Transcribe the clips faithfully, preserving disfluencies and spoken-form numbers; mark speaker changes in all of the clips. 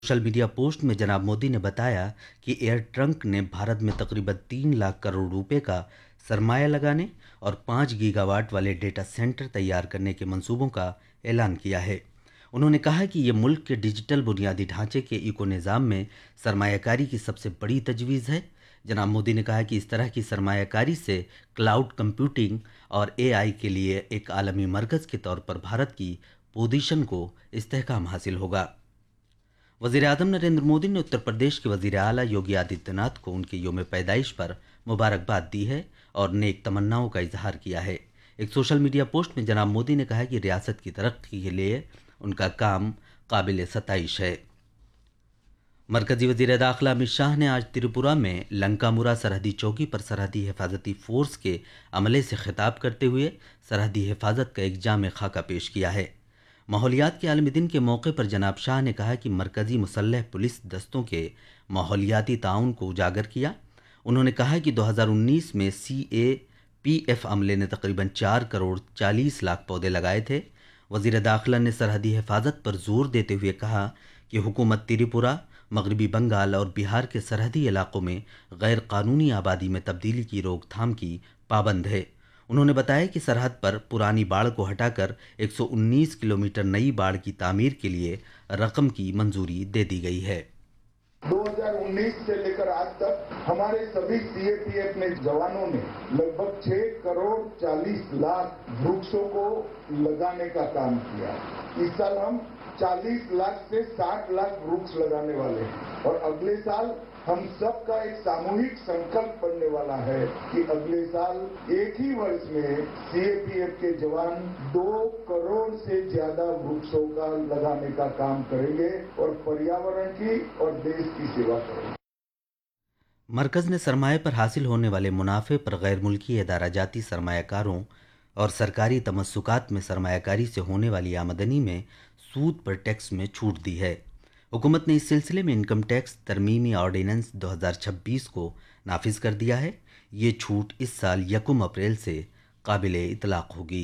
Speaker 1: Social media post में जनाब मोदी ने बताया कि एयर ट्रंक ने भारत में तकरीबन तीन लाख करोड़ रुपए का सरमाया लगाने और पाँच गीगावाट वाले डेटा सेंटर तैयार करने के मंसूबों का ऐलान किया है। उन्होंने कहा कि ये मुल्क के डिजिटल बुनियादी ढांचे के इको निज़ाम में सरमायाकारी की सबसे बड़ी तजवीज़ है। जनाब मोदी ने कहा कि इस तरह की सरमायाकारी से क्लाउड कंप्यूटिंग और एआई के लिए एक आलमी मरकज़ के तौर पर भारत की पोजीशन को इस्तेहकाम हासिल होगा। वज़ीर आज़म नरेंद्र मोदी ने उत्तर प्रदेश के वज़ीर आला योगी आदित्यनाथ को उनके यौम पैदाइश पर मुबारकबाद दी है और नेक तमन्नाओं का इजहार किया है। एक सोशल मीडिया पोस्ट में जनाब मोदी ने कहा कि रियासत की तरक्की के लिए उनका काम काबिल सताइश है। मरकजी वज़ीर दाखिला अमित शाह ने आज त्रिपुरा में लंकामुरा सरहदी चौकी पर सरहदी हिफाजती फोर्स के अमले से खिताब करते हुए सरहदी हिफाजत का एक जाम खाका पेश किया है। माहौलियात के आलमी दिन के मौके पर जनाब शाह ने कहा कि मरकजी मुसल्लह पुलिस दस्तों के माहौलियाती ताउन को उजागर किया। उन्होंने कहा कि दो हज़ार उन्नीस में सी ए पी एफ अमले ने तकरीबन चार करोड़ चालीस लाख पौधे लगाए थे। वज़ीर दाखिला ने सरहदी हिफाजत पर जोर देते हुए कहा कि हुकूमत त्रिपुरा, मगरबी बंगाल और बिहार के सरहदी इलाकों में गैर कानूनी आबादी में तब्दीली की रोकथाम की पाबंद है। उन्होंने बताया कि सरहद पर पुरानी बाड़ को हटाकर एक सौ उन्नीस किलोमीटर नई बाड़ की तामीर के लिए रकम की मंजूरी दे दी गई है।
Speaker 2: दो हज़ार उन्नीस से लेकर आज तक हमारे सभी सी ए पी एफ में जवानों ने लगभग छह करोड़ चालीस लाख वृक्षों को लगाने का काम किया। इस साल हम चालीस लाख से साठ लाख वृक्ष लगाने वाले हैं और अगले साल हम सबका एक सामूहिक संकल्प पड़ने वाला है कि अगले साल एक ही वर्ष में सी ए पी एफ के जवान दो करोड़ से ज्यादा वृक्षों का लगाने का काम करेंगे और पर्यावरण की और देश की सेवा करेंगे।
Speaker 1: मरकज ने सरमाए पर हासिल होने वाले मुनाफे पर गैर मुल्की इदारा जाती सरमायाकारों और सरकारी तमस्सुकात में सरमायाकारी से होने वाली आमदनी में सूद पर टैक्स में छूट दी है। हुकूमत ने इस सिलसिले में इनकम टैक्स तरमीमी ऑर्डिनेंस दो हज़ार छब्बीस को नाफिज कर दिया है। ये छूट इस साल यकम अप्रैल से काबिले इतलाक होगी।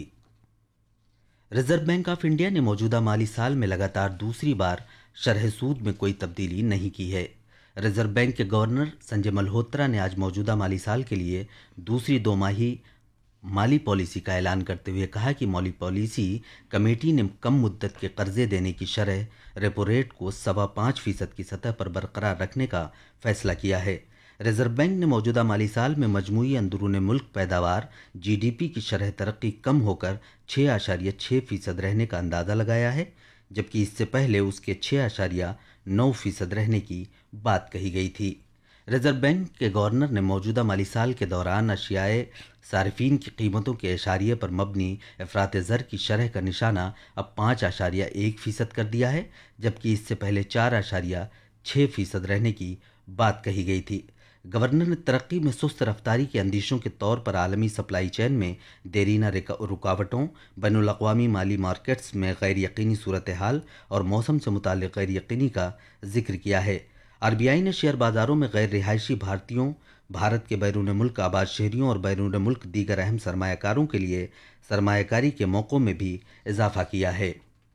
Speaker 1: रिजर्व बैंक ऑफ इंडिया ने मौजूदा माली साल में लगातार दूसरी बार शरह सूद में कोई तब्दीली नहीं की है। रिजर्व बैंक के गवर्नर संजय मल्होत्रा ने आज मौजूदा माली साल के लिए दूसरी दो माही माली पॉलिसी का ऐलान करते हुए कहा कि माली पॉलिसी कमेटी ने कम मुद्दत के कर्जे देने की शरह रेपो रेट को सवा पाँच फीसद की सतह पर बरकरार रखने का फैसला किया है। रिजर्व बैंक ने मौजूदा माली साल में मजमूई अंदरूनी मुल्क पैदावार जी डी पी की शरह तरक्की कम होकर छः आशारिया छः फीसद रहने का अंदाज़ा लगाया है, जबकि इससे पहले उसके छः आशारिया नौ फीसद रहने की बात कही गई थी। रिजर्व बैंक के गवर्नर ने मौजूदा माली साल के दौरान अशियाए सार्फिन की कीमतों के इशारिये पर मबनी अफरात ज़र की शरह का निशाना अब पाँच आशारिया एक फ़ीसद कर दिया है, जबकि इससे पहले चार आशारिया छः फ़ीसद रहने की बात कही गई थी। गवर्नर ने तरक्की में सुस्त रफ्तारी के अंदेशों के तौर पर आलमी सप्लाई चेन में देरीना रुकावटों, बैनुल अक़वामी माली मार्केट्स में गैर यकीनी सूरत हाल और मौसम से मुताल्लिक़ गैर यकीनी का जिक्र किया है। आर बी आई ने शेयर बाज़ारों में गैर रिहायशी भारतीयों, भारत के बैरून मुल्क आबाद शहरियों और बैरून मुल्क दीगर अहम सरमायाकारों के लिए सरमायाकारी के मौक़ों में भी इजाफा किया है।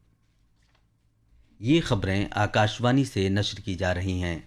Speaker 1: ये खबरें आकाशवाणी से नश्र की जा रही हैं।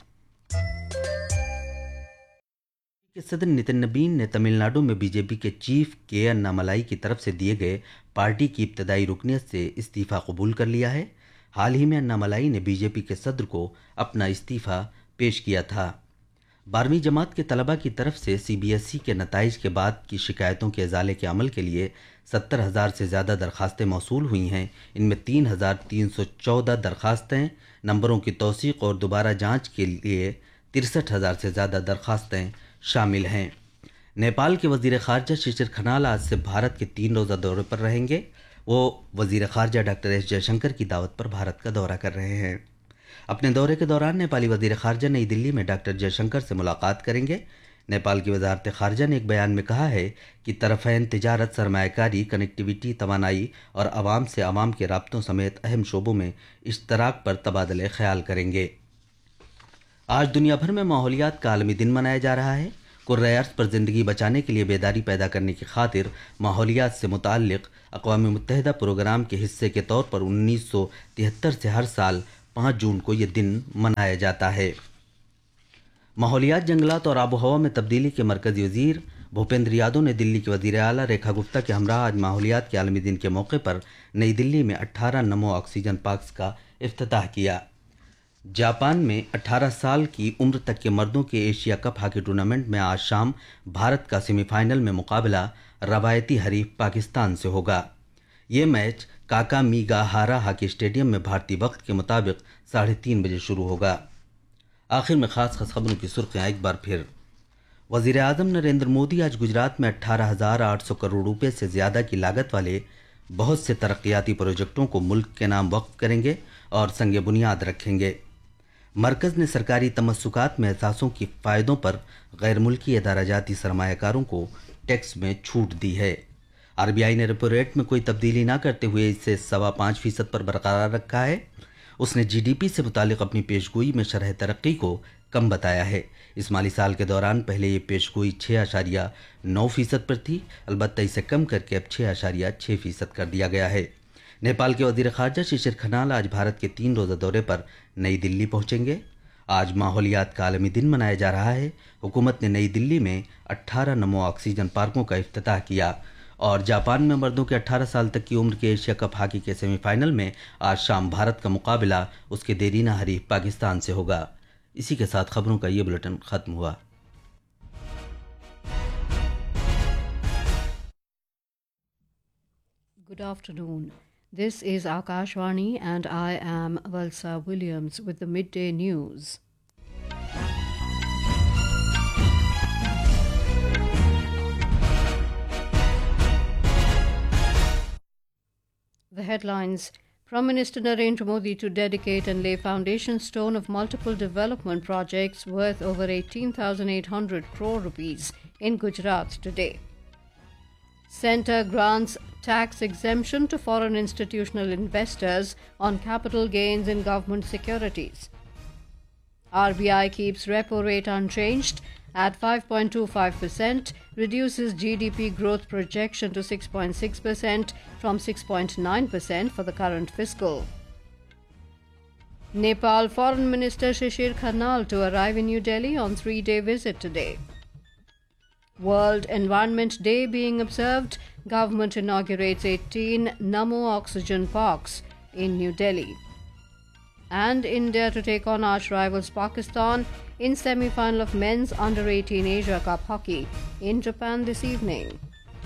Speaker 1: के सदर नितिन नबीन ने तमिलनाडु में बीजेपी के चीफ के अन्नामलाई की तरफ से दिए गए पार्टी की इब्तदाई रुकनियत से इस्तीफ़ा कबूल कर लिया है। हाल ही में अन्नामलाई ने बीजेपी के सदर को अपना इस्तीफ़ा पेश किया था। बारहवीं जमात के तलबा की तरफ से सी बी एस ई के नताइज के बाद की शिकायतों के इजाले के अमल के लिए सत्तर हज़ार से ज़्यादा दरखास्तें मौसूल हुई हैं। इनमें तीन हज़ार तीन सौ चौदह दरखास्तें नंबरों की तौसीक़ और दोबारा जांच के लिए तिरसठ हज़ार से ज़्यादा दरखास्तें शामिल हैं। नेपाल के वज़ीर ख़ारजा शिशिर खनाल आज से भारत के तीन रोज़ा दौरे पर रहेंगे। वो वज़ीर ख़ारजा डॉक्टर एस जयशंकर की दावत पर भारत का दौरा कर रहे हैं। अपने दौरे के दौरान नेपाली वज़ीर ख़ारजा नई दिल्ली में डॉक्टर जयशंकर से मुलाकात करेंगे। नेपाल की वज़ारत ख़ारजा ने एक बयान में कहा है कि तरफ़ैन तिजारत, सरमायाकारी, कनेक्टिविटी, तवानाई और आवाम से आवाम के राब्तों समेत अहम शोबों में इश्तराक पर तबादले ख्याल करेंगे। आज दुनिया भर में माहौलियात का आलमी दिन मनाया जा रहा है। कुर्रे अर्ज़ पर ज़िंदगी बचाने के लिए बेदारी पैदा करने की खातिर माहौलियात से मुताल्लिक़ अक़वाम मुत्तहिदा प्रोग्राम के हिस्से के तौर पर उन्नीस सौ तिहत्तर से हर साल पाँच जून को ये दिन मनाया जाता है। माहौलियात, जंगलात और आबो हवा में तब्दीली के मरकज़ी वज़ीर भूपेंद्र यादव ने दिल्ली के वज़ीर आला रेखा गुप्ता के हमरा आज माहौलियात के आलमी दिन के मौके पर नई दिल्ली में अट्ठारह नमो ऑक्सीजन पार्क्स का इफ्तिताह किया। जापान में अठारह साल की उम्र तक के मर्दों के एशिया कप हॉकी टूर्नामेंट में आज शाम भारत का सेमीफाइनल में मुकाबला रवायती हरीफ पाकिस्तान से होगा। ये मैच काकामीगाहारा हॉकी स्टेडियम में भारतीय वक्त के मुताबिक साढ़े तीन बजे शुरू होगा। आखिर में खास खास खबरों की सुर्खियाँ एक बार फिर। वज़ीर आज़म नरेंद्र मोदी आज गुजरात में अट्ठारह हज़ार आठ सौ करोड़ रुपये से ज़्यादा की लागत वाले बहुत से तरक्याती प्रोजेक्टों को मुल्क के नाम वक्फ करेंगे और संग बुनियाद रखेंगे। मरकज़ ने सरकारी तमस्सुकात में एहसासों की फ़ायदों पर गैर मुल्की इदाराजाती सरमायाकारों को टैक्स में छूट दी है। आरबीआई ने रेपो रेट में कोई तब्दीली ना करते हुए इसे सवा पाँच फीसद पर बरकरार रखा है। उसने जीडीपी से मुतालिक अपनी पेशगोई में शरह तरक्की को कम बताया है। इस माली साल के दौरान पहले ये पेशगोई छः आशारिया नौ फीसद पर थी, अलबत्ता इसे कम करके अब छः आशारिया छः फीसद कर दिया गया है। नेपाल के वज़ीर ख़ारजा शिशिर खनाल आज भारत के तीन रोज़ा दौरे पर नई दिल्ली पहुंचेंगे। आज माहौलियात का आलमी दिन मनाया जा रहा है। हुकूमत ने नई दिल्ली में अट्ठारह नमो ऑक्सीजन पार्कों का इफ्तिताह किया और जापान में मर्दों के अठारह साल तक की उम्र के एशिया कप हॉकी के सेमीफाइनल में आज शाम भारत का मुकाबला उसके देरीना हरीफ पाकिस्तान से होगा। इसी के साथ खबरों का ये बुलेटिन ख़त्म हुआ।
Speaker 3: Good afternoon. This is Akashvani and I am Valsa Williams with the midday news. The headlines: Prime Minister Narendra Modi to dedicate and lay foundation stone of multiple development projects worth over eighteen thousand eight hundred crore rupees in Gujarat today. Centre grants tax exemption to foreign institutional investors on capital gains in government securities. R B I keeps repo rate unchanged at five point two five percent, reduces G D P growth projection to six point six percent from six point nine percent for the current fiscal. Nepal Foreign Minister Shishir Khanal to arrive in New Delhi on three-day visit today. World Environment Day being observed, government inaugurates eighteen Namo Oxygen Parks in New Delhi. And India to take on arch rivals Pakistan in semi-final of men's under eighteen Asia Cup hockey in Japan this evening.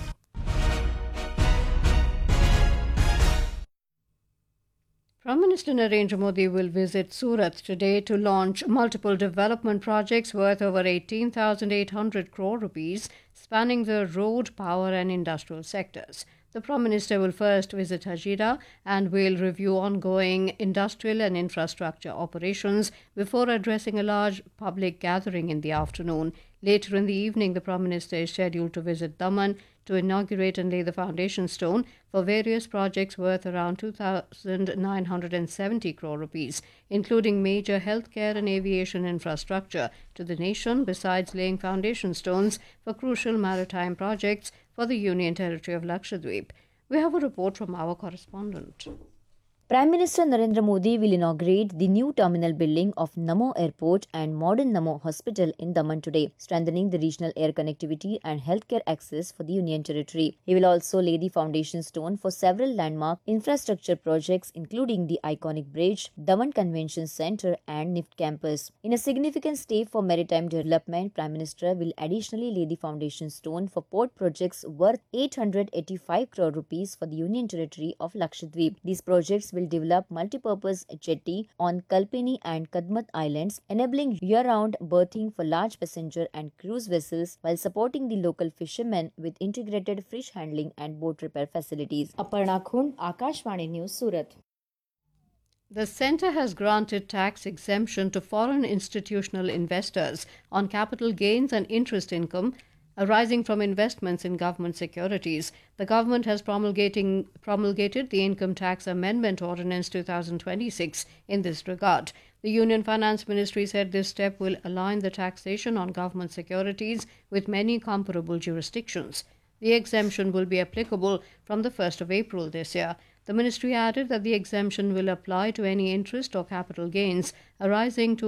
Speaker 3: Prime Minister Narendra Modi will visit Surat today to launch multiple development projects worth over eighteen thousand eight hundred crore rupees spanning the road, power and industrial sectors. The Prime Minister will first visit Hazira and will review ongoing industrial and infrastructure operations before addressing a large public gathering in the afternoon. Later in the evening, the Prime Minister is scheduled to visit Daman to inaugurate and lay the foundation stone for various projects worth around two thousand nine hundred seventy crore rupees, including major healthcare and aviation infrastructure to the nation, besides laying foundation stones for crucial maritime projects for the Union Territory of Lakshadweep. We have a report from our correspondent.
Speaker 4: Prime Minister Narendra Modi will inaugurate the new terminal building of Namo Airport and modern Namo Hospital in Daman today, strengthening the regional air connectivity and healthcare access for the Union Territory. He will also lay the foundation stone for several landmark infrastructure projects, including the iconic bridge, Daman Convention Centre and N I F T campus. In a significant step for maritime development, Prime Minister will additionally lay the foundation stone for port projects worth eight hundred eighty-five crore rupees for the Union Territory of Lakshadweep. These projects will will develop multi-purpose jetty on Kalpeni and Kadmat Islands, enabling year-round berthing for large passenger and cruise vessels while supporting the local fishermen with integrated fish handling and boat repair facilities. Aparna Khund, Akashvani News, Surat.
Speaker 3: The Centre has granted tax exemption to foreign institutional investors on capital gains and interest income arising from investments in government securities. The government has promulgating, promulgated the Income Tax Amendment Ordinance two thousand twenty-six in this regard. The Union Finance Ministry said this step will align the taxation on government securities with many comparable jurisdictions. The exemption will be applicable from the first of April this year. The ministry added that the exemption will apply to any interest or capital gains arising to